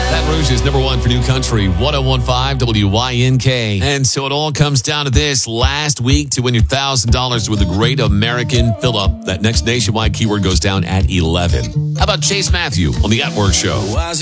Baton Rouge is number one for New Country, 101.5 WYNK. And so it all comes down to this. Last week to win your $1,000 with a Great American Fill-Up. That next nationwide keyword goes down at 11. How about Chase Matthew on the At Work Show?